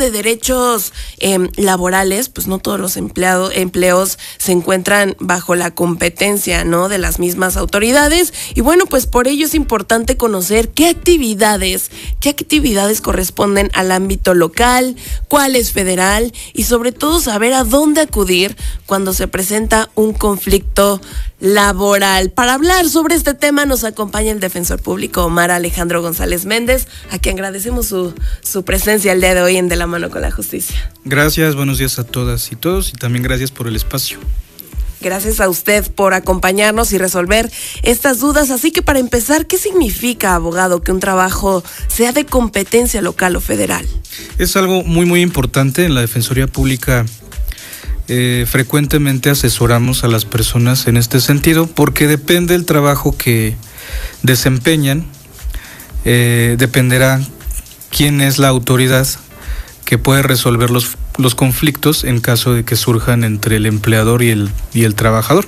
de derechos laborales, pues no todos los empleos se encuentran bajo la competencia, ¿no?, de las mismas autoridades. Y bueno, pues por ello es importante conocer qué actividades corresponden al ámbito local, cuál es federal y sobre todo saber a dónde acudir cuando se presenta un conflicto laboral. Para hablar sobre este tema nos acompaña el defensor público Omar Alejandro González Méndez, a quien agradecemos su presencia el día de hoy en De la Mano con la Justicia. Gracias, buenos días a todas y todos y también gracias por el espacio. Gracias a usted por acompañarnos y resolver estas dudas. Así que para empezar, ¿qué significa, abogado, que un trabajo sea de competencia local o federal? Es algo muy, muy importante. En la Defensoría Pública frecuentemente asesoramos a las personas en este sentido, porque depende del trabajo que desempeñan, dependerá quién es la autoridad que puede resolver los conflictos en caso de que surjan entre el empleador y el trabajador.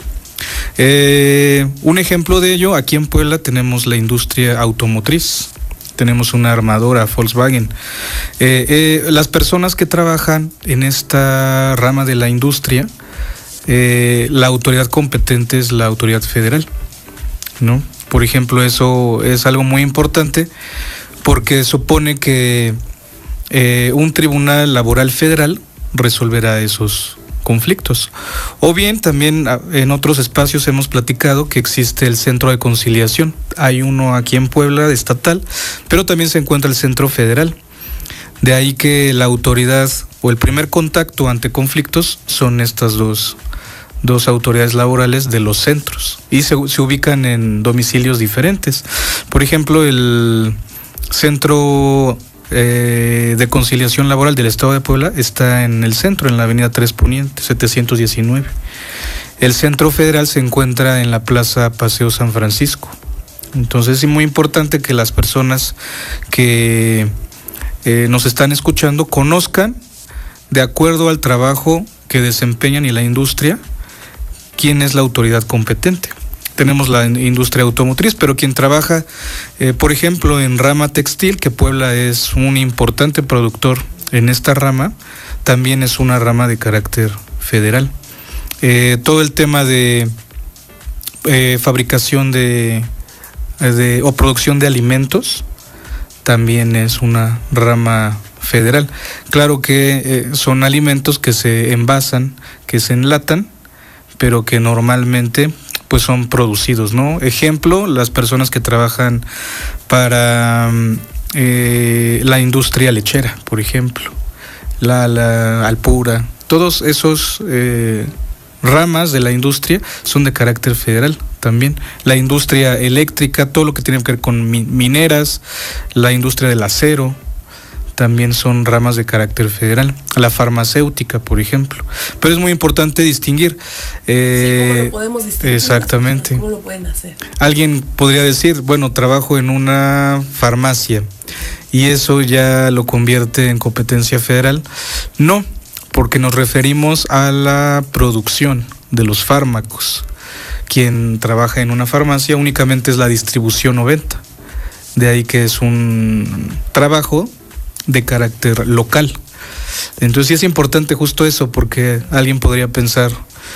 Un ejemplo de ello, aquí en Puebla tenemos la industria automotriz, tenemos una armadora, Volkswagen. Las personas que trabajan en esta rama de la industria, la autoridad competente es la autoridad federal, ¿no? Por ejemplo, eso es algo muy importante porque supone que un tribunal laboral federal resolverá esos conflictos. O bien también en otros espacios hemos platicado que existe el centro de conciliación. Hay uno aquí en Puebla, estatal, pero también se encuentra el centro federal. De ahí que la autoridad o el primer contacto ante conflictos son estas dos autoridades laborales de los centros y se ubican en domicilios diferentes. Por ejemplo, el centro de conciliación laboral del Estado de Puebla está en el centro, en la avenida 3 Poniente, 719. El centro federal se encuentra en la Plaza Paseo San Francisco. Entonces es muy importante que las personas que nos están escuchando conozcan, de acuerdo al trabajo que desempeñan y la industria, quién es la autoridad competente. Tenemos la industria automotriz, pero quien trabaja, por ejemplo, en rama textil, que Puebla es un importante productor en esta rama, también es una rama de carácter federal. Todo el tema de fabricación o producción de alimentos también es una rama federal. Claro que son alimentos que se envasan, que se enlatan, pero que normalmente pues son producidos, ¿no? Ejemplo, las personas que trabajan para la industria lechera, por ejemplo, la Alpura, todos esos ramas de la industria son de carácter federal también. La industria eléctrica, todo lo que tiene que ver con mineras, la industria del acero, también son ramas de carácter federal. La farmacéutica, por ejemplo. Pero es muy importante distinguir. ¿Cómo lo podemos distinguir? Exactamente. ¿Cómo lo pueden hacer? Alguien podría decir, bueno, trabajo en una farmacia y eso ya lo convierte en competencia federal. No, porque nos referimos a la producción de los fármacos. Quien trabaja en una farmacia únicamente es la distribución o venta. De ahí que es un trabajo de carácter local. Entonces sí es importante justo eso, porque alguien podría pensar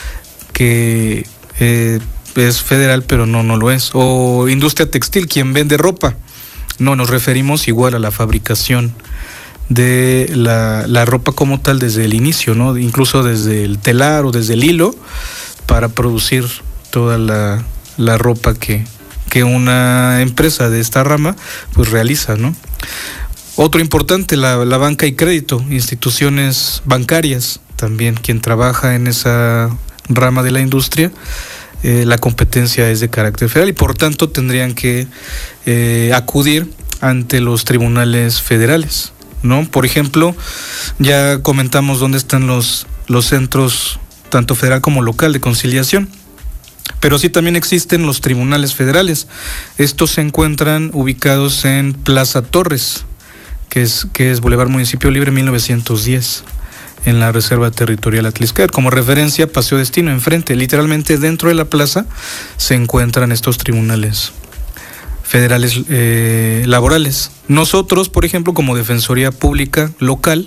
que es federal, pero no lo es. O industria textil, quien vende ropa. No, nos referimos igual a la fabricación de la ropa como tal desde el inicio, ¿no? Incluso desde el telar o desde el hilo para producir toda la ropa que una empresa de esta rama pues realiza, ¿no? Otro importante, la banca y crédito, instituciones bancarias, también quien trabaja en esa rama de la industria, la competencia es de carácter federal y por tanto tendrían que acudir ante los tribunales federales, ¿no? Por ejemplo, ya comentamos dónde están los centros, tanto federal como local, de conciliación. Pero sí también existen los tribunales federales. Estos se encuentran ubicados en Plaza Torres, que es Boulevard Municipio Libre 1910, en la Reserva Territorial Atliscayot. Como referencia, Paseo Destino, enfrente, literalmente dentro de la plaza, se encuentran estos tribunales federales laborales. Nosotros, por ejemplo, como Defensoría Pública local,